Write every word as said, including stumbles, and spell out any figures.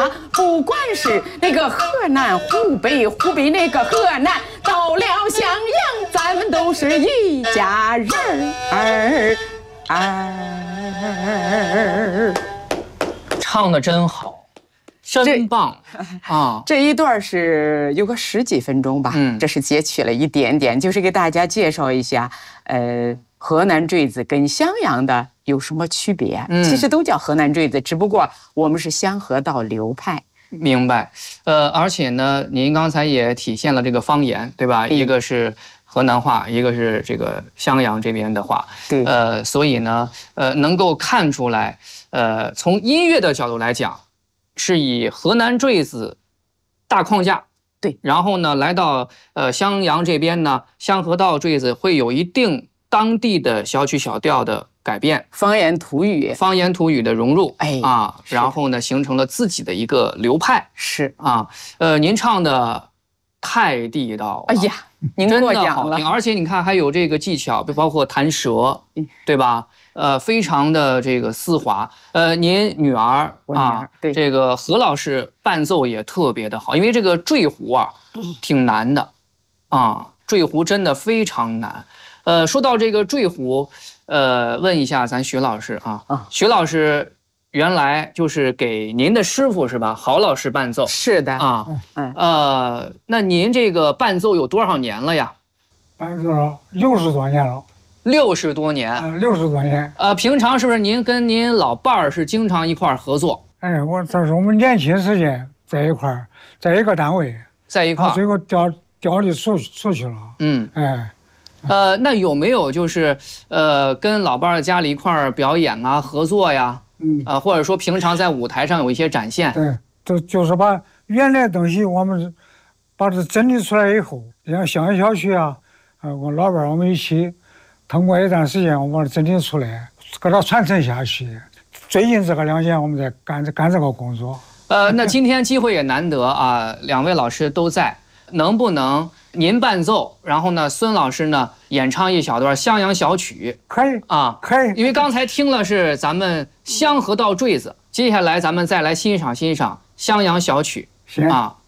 呀，不管是那个河南、湖北、湖北那个河南，到了襄阳，咱们都是一家人儿儿。 唱的真好，真棒啊！ 这一段是有个十几分钟吧，嗯，这是截取了一点点，就是给大家介绍一下，呃，河南坠子跟襄阳的有什么区别？嗯，其实都叫河南坠子，只不过我们是香河道流派。 明白，呃，而且呢，您刚才也体现了这个方言，对吧？嗯、一个是河南话，一个是这个襄阳这边的话， 对， 呃，所以呢，呃，能够看出来，呃，从音乐的角度来讲，是以河南坠子大框架， 对， 然后呢，来到呃襄阳这边呢，香河道坠子会有一定当地的小曲小调的改变， 方言土语， 方言土语的融入， 哎啊，然后呢，形成了自己的一个流派， 是啊，呃，您唱的太地道了， 哎呀，您过奖了， 而且你看还有这个技巧，包括弹舌，对吧？呃，非常的这个丝滑。呃，您女儿啊， 对这个何老师伴奏也特别的好，因为这个坠胡啊，挺难的，啊，坠胡真的非常难。呃，说到这个坠胡，呃，问一下咱徐老师啊，啊徐老师原来就是给您的师傅是吧？郝老师伴奏。 是的啊，嗯，呃，那您这个伴奏有多少年了呀？ 伴奏六十多年了。 六十多年， 呃，六十多年。 呃，平常是不是您跟您老伴儿是经常一块儿合作？ 哎，我这是我们年轻时间在一块儿，在一个单位， 在一块儿。 最后调调离出出去了。 嗯， 哎， 呃，那有没有就是呃跟老伴儿家里一块儿表演啊、合作呀？嗯，啊、呃，或者说平常在舞台上有一些展现？ 对，就就是把原来的东西我们把它整理出来以后，像襄阳小曲啊，呃，我老伴儿我们一起。通过一段时间，我把它整理出来，给它传承下去。最近这个两年，我们在干干这个工作。 呃，那今天机会也难得啊，两位老师都在，能不能您伴奏，然后呢，孙老师呢演唱一小段襄阳小曲？ 可以啊， 可以。 因为刚才听了是咱们香河道坠子，接下来咱们再来欣赏欣赏襄阳小曲。 行啊。